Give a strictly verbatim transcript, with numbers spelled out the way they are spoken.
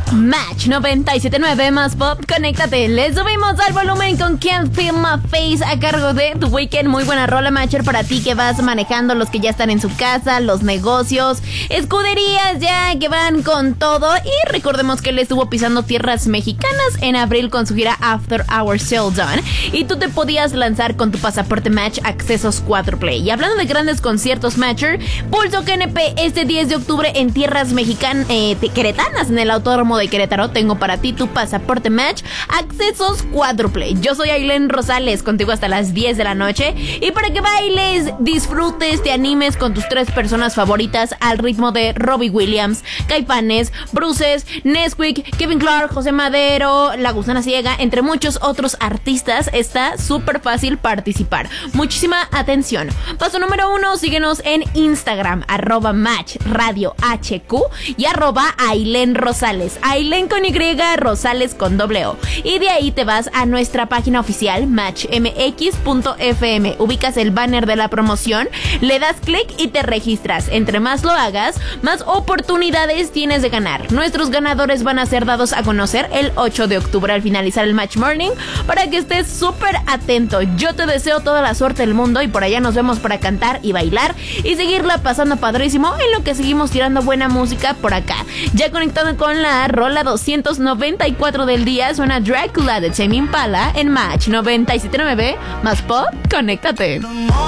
Match noventa y siete punto nueve más pop, conéctate. Le subimos al volumen con Can't Feel My Face a cargo de The Weeknd. Muy buena rola, Matcher, para ti que vas manejando, los que ya están en su casa, los negocios, escuderías ya que van con todo. Y recordemos que él estuvo pisando tierras mexicanas en abril con su gira After Our Sale Done. Y tú te podías lanzar con tu pasaporte Match accesos cuádruple. Y hablando de grandes conciertos, Matcher, Pulso G N P este diez de octubre en tierras mexicanas, eh, queretanas, en el Autódromo de Querétaro. Tengo para ti tu pasaporte Match accesos cuádruple. Yo soy Ailén Rosales, contigo hasta las diez de la noche, y para que bailes, disfrutes, te animes con tus tres personas favoritas al ritmo de Robbie Williams, Caifanes, Bruces, Nesquik, Kevin Clark, José Madero, La Gusana Ciega, entre muchos otros artistas. Está súper fácil participar. Muchísima atención. Paso número uno, síguenos en Instagram, arroba Match Radio H Q y arroba Ailén Rosales. Ailén con Y, Rosales con doble O. Y de ahí te vas a nuestra página oficial match m x punto f m. Ubicas el banner de la promoción, le das clic y te registras. Entre más lo hagas, más oportunidades tienes de ganar. Nuestros ganadores van a ser dados a conocer el ocho de octubre al finalizar el Match Morning, para que estés súper atento. Yo te deseo toda la suerte del mundo y por allá nos vemos para cantar y bailar y seguirla pasando padrísimo en lo que seguimos tirando buena música por acá. Ya conectado con la rola doscientos noventa y cuatro del día, suena Dracula de Tame Impala en Match noventa y siete punto nueve más pop, conéctate.